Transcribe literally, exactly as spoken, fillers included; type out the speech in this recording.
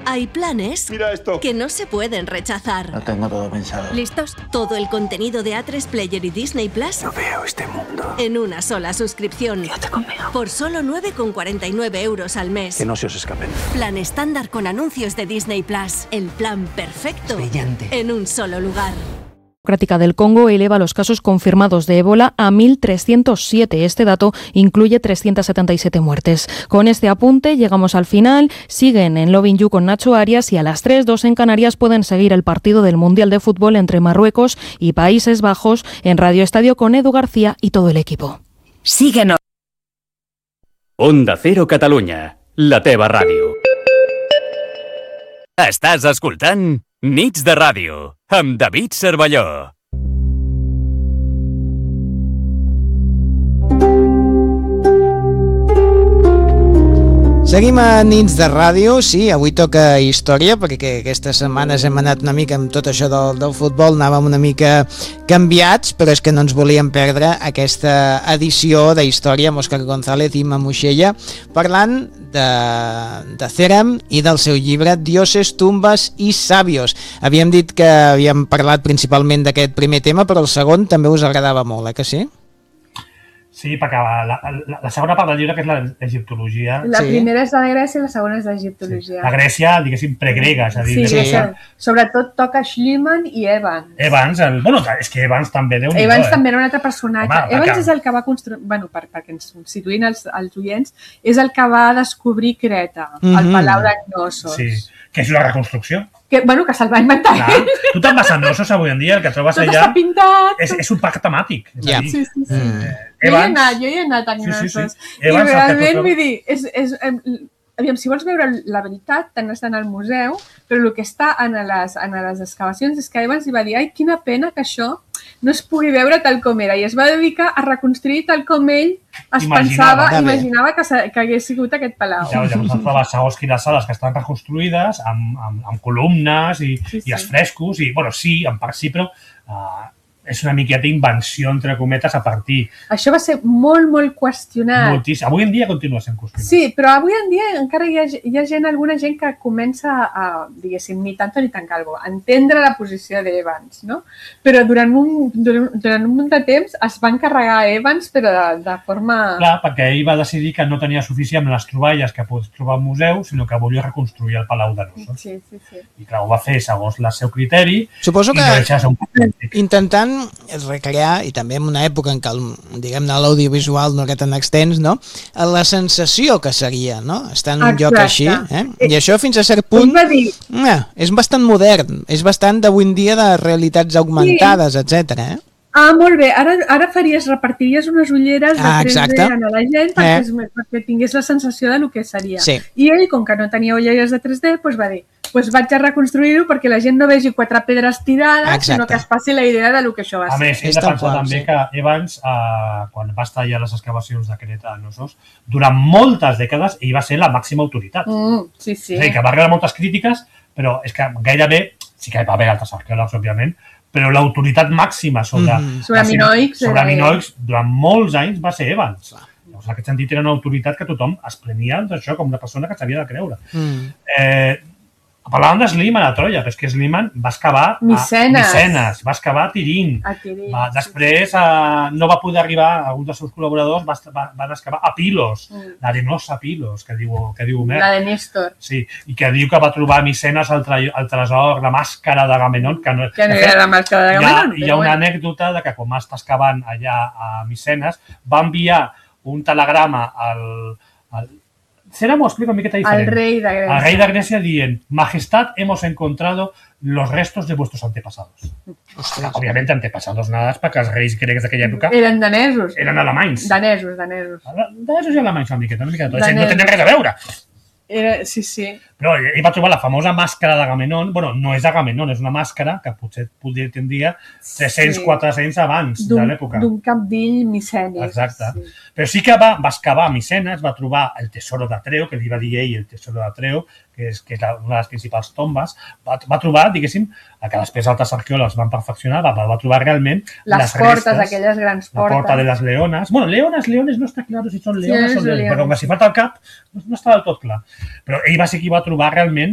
Hay planes Mira esto. que no se pueden rechazar. Lo tengo todo pensado. ¿Listos? Todo el contenido de A tres Player y Disney Plus No veo este mundo. en una sola suscripción. Yo te conmigo. Por solo nueve con cuarenta y nueve euros al mes. Que no se os escapen. Plan estándar con anuncios de Disney Plus. El plan perfecto. Brillante. En un solo lugar. Democrática del Congo eleva los casos confirmados de ébola a mil trescientos siete. Este dato incluye trescientas setenta y siete muertes. Con este apunte llegamos al final. Siguen en Loving You con Nacho Arias y a las tres, dos en Canarias pueden seguir el partido del Mundial de Fútbol entre Marruecos y Países Bajos en Radio Estadio con Edu García y todo el equipo. Síguenos. Onda Cero Catalunya, la teva ràdio. Estàs escoltant Nits de Ràdio, amb David Cervelló. Seguim a Nits de Ràdio, sí, avui toca història, perquè aquestes setmanes hem anat una mica amb tot això del, del futbol, anàvem una mica canviats, però és que no ens volíem perdre aquesta edició d'història amb Òscar González i Imma Moixella, parlant de, de Cerem i del seu llibre Dioses, tumbes i sabios. Havíem dit que havíem parlat principalment d'aquest primer tema, però el segon també us agradava molt, eh que sí? Sí, perquè la, la, la segona part del llibre, que és l'egiptologia... La sí. primera és de Grècia i la segona és d'egiptologia. Sí. La Grècia, diguéssim, pregrega, és a dir... Sí, sí. Sobretot toca Schliemann i Evans. Evans, el, bueno, és que Evans també déu nhi Evans eh? també era un altre personatge. Home, Evans perquè... és el que va construir... Bueno, per, perquè ens situïn els, els oients, és el que va descobrir Creta, Mm-hmm. el Palau de Knossos. Sí, que és una reconstrucció. Que, bueno, que se'l va inventar. Clar. Tu te'n vas a Knossos avui en dia, el que trobes Tot allà està pintat. és, és un parc temàtic. És Ja. a dir, Sí, sí, sí. Mm. Jo hi he Evans... anat, jo hi he anat a Sí, sí, sí. Knossos. Evans, I el que realment, tu vull dir, és, és, em, aviam, si vols veure la veritat, t'han d'estar al museu, però el que està en les, en les excavacions és que Evans li va dir ai, quina pena que això no es pugui veure tal com era, i es va dedicar a reconstruir tal com ell es Imaginava. pensava, Està bé. imaginava que, que hagués sigut aquest palau. Ja, llavors es troba segons quines sales que estan reconstruïdes amb, amb, amb columnes i, Sí, sí. i els frescos, i, bueno, sí, en part sí, però uh, és una miqueta invenció, entre cometes, a partir Això va ser molt, molt qüestionat. moltíssim. Avui en dia continua sent qüestionat. Sí, però avui en dia encara hi ha, hi ha gent, alguna gent que comença a, diguéssim, ni tanto ni tan calvo, a entendre la posició d'Evans, no? Però durant un, durant, durant un munt de temps es va encarregar a Evans, però de, de forma... Clar, perquè ell va decidir que no tenia suficient les troballes que pots trobar al museu, sinó que volia reconstruir el Palau de Knossos. Sí, sí, sí. I clar, ho va fer segons el seu criteri Suposo i que no deixa de ser un polític. intentant recrear, i també en una època en què el, diguem-ne, l'audiovisual no era tan extens, no? La sensació que seria, no? Estar en un lloc així, eh? I això fins a cert punt Ell va dir, eh, és bastant modern, és bastant d'avui en dia de realitats augmentades, etcètera. Eh? ah, molt bé, ara, ara faries, repartiries unes ulleres de Ah, tres D exacte. a la gent perquè, Eh. es, perquè tingués la sensació de lo que seria. Sí. I ell, com que no tenia ulleres de tres D, doncs va dir, doncs vaig a reconstruir-ho perquè la gent no vegi quatre pedres tirades, Exacte. sinó que es passi la idea de lo que això va A ser. més, hem És de tal pensar qual, també sí. que Evans, eh, quan va estar allà a les excavacions de Creta a Knossos, durant moltes dècades ell va ser la màxima autoritat. Mm, sí, sí. És a dir, que va rebre moltes crítiques, però és que gairebé, sí que va haver altres arqueòlegs, òbviament, però l'autoritat màxima sobre, Mhm. Sobre minoics, sobre eh. minoics durant molts anys va ser Evans. Llavors, en aquest sentit, era una autoritat que tothom es prenia d'això com una persona que s'havia de creure. Mm. Eh, parlàvem de Schliemann a Troia, però és que Schliemann va excavar a Micenes. Micenes, va excavar a Tirín. A Tirín, Va, sí. després eh, no va poder arribar, alguns dels seus col·laboradors va, va, van excavar a Pilos, Mm. l'arenosa Pilos, que diu, que diu Homer. La de Néstor. Sí, i que diu que va trobar a Micenes el, tre el tresor, la màscara d'Agamenon, que no... Que no de fet, era la màscara de hi ha, Gamenon, hi ha una anècdota de que quan va estar excavant allà a Micenes va enviar un telegrama al... al Cerem ho explica una miqueta diferent. El rei de Grècia. Al rei de Grecia dient, Majestad, hemos encontrado los restos de vuestros antepasados. Ostres. Obviamente antepasados nada, perquè els reis grecs d'aquella època Eren danesos. eren alemanys. Danesos, danesos. Danesos i alemanys una miqueta, una miqueta. de tot. Danesos. No tenen res a veure. Era, sí, sí. Però ell va trobar la famosa màscara d'Agamenon. Bueno, no és Agamenon, és una màscara que potser podria tindria tres-cents Sí. quatre-cents abans de D'un l'època. d'un cabdill micènic. Exacte. Sí. Però sí que va, va excavar a Micenes, va trobar el tesoro d'Atreo, que li va dir ell el tesoro d'Atreo, que és, que és la, una de les principals tombes. Va, va trobar, diguéssim, que després altres arqueòlegs van perfeccionar, va, va trobar realment Les, les portes, restes, aquelles grans la portes. porta de les leones. Bueno, leones, leones, no està clar si són leones Sí, o leones, leones. però com que si falta el cap, no, no està del tot clar. Però ell va ser qui va trobar realment